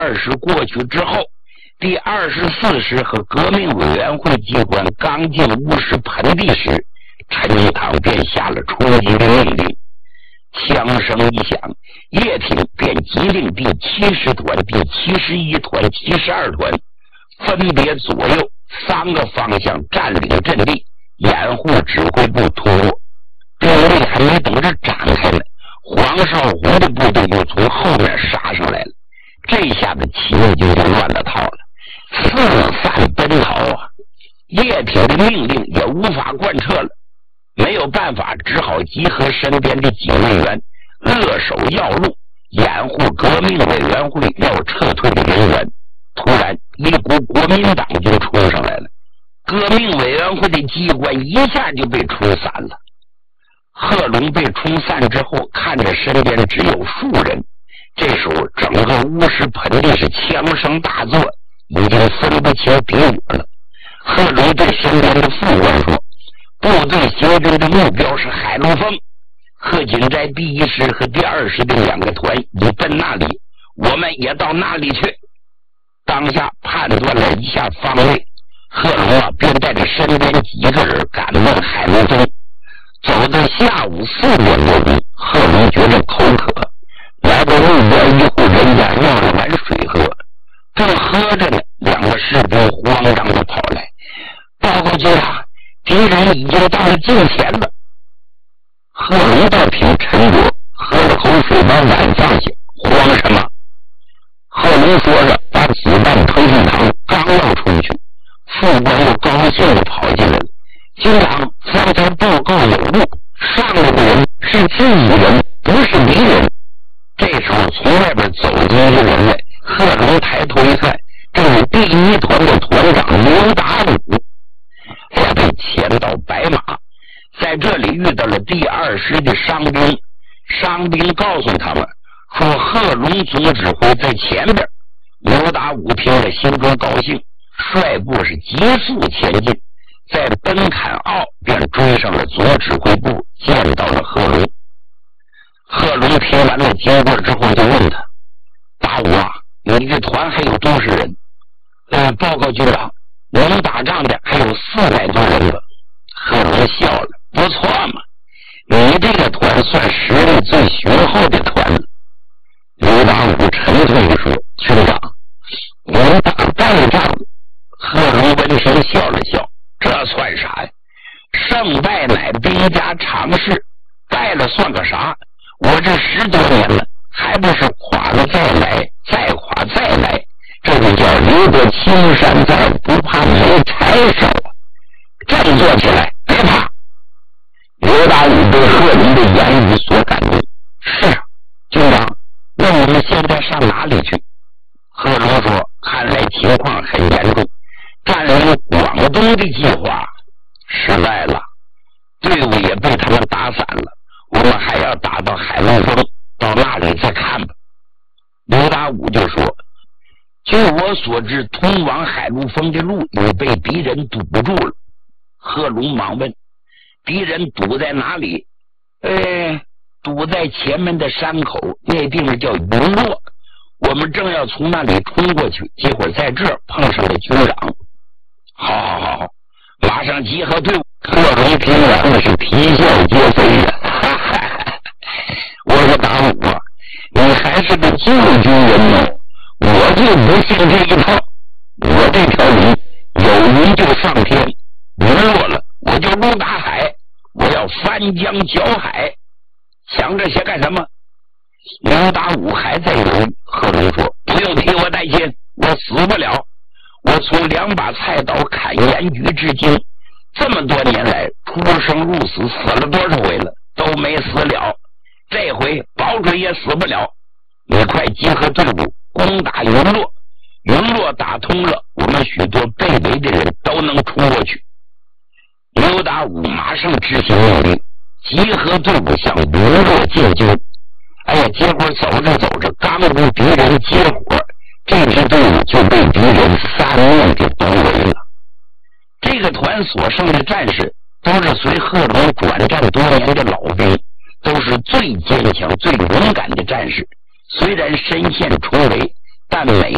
师过去之后，第24师和革命委员会机关刚进乌石盆地时，陈玉堂便下了出击的命令。枪声一响，叶挺便急令第70团、第71团、72团分别左右3个方向占领阵地，掩护指挥部突入。兵力还没等着展开呢，黄绍竑的部队又从后面杀上来了。这下子起义军就乱了套了，四散奔逃啊！叶挺的命令也无法贯彻了，没有办法，只好集合身边的警卫员，扼守要路，掩护革命委员会要撤退的人员。突然，一股国民党就冲上来了，革命委员会的机关一下就被冲散了。贺龙被冲散之后，看着身边只有数人，这时候整个乌石盆地是枪声大作，已经分不清敌我了。贺龙对身边的副官说，部队行军的目标是海陆丰，贺锦斋第1师和第2师的2个团已奔那里，我们也到那里去。当下判断了一下方位，贺龙便带着身边几个人赶往海陆丰。走到下午4点多钟，贺龙觉得口渴，来到路边一户人家要了碗水喝，正喝着呢，2个士兵慌张地跑来，报告军长，敌人已经到了近前了。贺龙倒挺沉着，喝了口水把碗放下，慌什么？贺龙说着，把子弹推进膛，刚要出去，副官又高兴地跑进来了。军长，方才报告有误，上来的人是自己人，不是敌人。这时候从外边走进一个人来，贺龙抬头一看，这是第1团的团长刘达武。他被牵到白马，在这里遇到了第2师的伤兵，伤兵告诉他们说贺龙总指挥在前边。刘达武听了心中高兴，率部是急速前进，在奔坎坳便追上了总指挥部，见到了贺龙。贺龙听完了经过之后就问他，达武啊，你这团还有多少人？报告军长，能打仗的还有400多人了。贺龙笑了，不错嘛，你这个团算实力最雄厚的团了。刘达武沉痛地说，军长，我们打败仗。贺龙闻声笑了笑，这算啥呀？胜败乃兵家常事，败了算个啥？我这10多年了，还不是垮了再来，再垮再来，这就叫留得青山在，不怕没柴烧啊！振作起来，别怕！刘达武被贺龙的言语所感动。是啊，军长，那我们现在上哪里去？贺龙说，看来情况很严重，占领广东的计划失败了，队伍也被他们打散了，我们还要打到海陆丰，到那里再看吧。刘达武就说，据我所知，通往海陆丰的路已被敌人堵住了。贺龙忙问，敌人堵在哪里？堵在前面的山口，那地方叫云落，我们正要从那里冲过去，结果在这儿碰上了军长。好，马上集合队伍。贺龙听完了是啼笑皆非呀，我说达武啊，你还是个旧军人呢，我就不信这一套。我这条鱼有鱼就上天，云落了我就入大海，我要翻江搅海，想这些干什么？刘达武还在犹豫。贺龙说，不用替我担心，我死不了，我从2把菜刀砍盐局至今，这么多年来出生入死，死了多少回了，都没死了，这回保准也死不了。你快集合队伍攻打云落，云落打通了，我们许多被围的人都能冲过去。刘达武马上执行命令，集合队伍向云落进军。结果走着走着，刚与敌人接火，这支队伍就被敌人3面给包围了。这个团所剩的战士都是随贺龙转战多年的老兵，都是最坚强最勇敢的战士，虽然身陷重围，但每